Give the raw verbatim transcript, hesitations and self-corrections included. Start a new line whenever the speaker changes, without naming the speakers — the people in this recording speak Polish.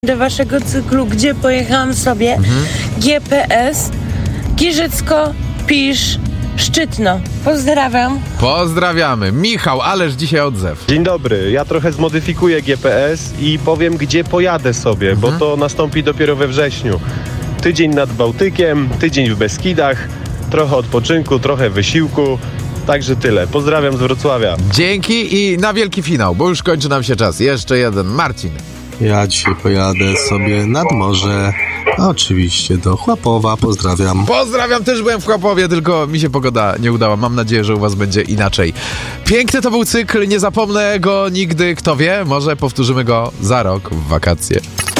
do waszego cyklu, gdzie pojechałam sobie. Mhm. G P S, Giżycko, Pisz, Szczytno. Pozdrawiam.
Pozdrawiamy. Michał, ależ dzisiaj odzew.
Dzień dobry. Ja trochę zmodyfikuję G P S i powiem, gdzie pojadę sobie, mhm. bo to nastąpi dopiero we wrześniu. Tydzień nad Bałtykiem, tydzień w Beskidach, trochę odpoczynku, trochę wysiłku. Także tyle. Pozdrawiam z Wrocławia.
Dzięki i na wielki finał, bo już kończy nam się czas. Jeszcze jeden. Marcin.
Ja dzisiaj pojadę sobie nad morze, oczywiście do Chłapowa. Pozdrawiam.
Pozdrawiam, też byłem w Chłapowie, tylko mi się pogoda nie udała. Mam nadzieję, że u was będzie inaczej. Piękny to był cykl, nie zapomnę go nigdy. Kto wie, może powtórzymy go za rok w wakacje.